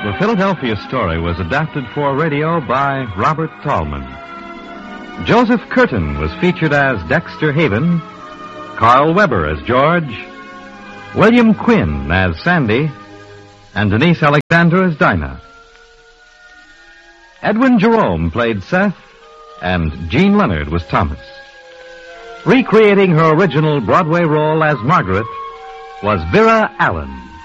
The Philadelphia Story was adapted for radio by Robert Tallman. Joseph Curtin was featured as Dexter Haven, Carl Weber as George, William Quinn as Sandy, and Denise Alexander as Dinah. Edwin Jerome played Seth, and Jean Leonard was Thomas. Recreating her original Broadway role as Margaret was Vera Allen.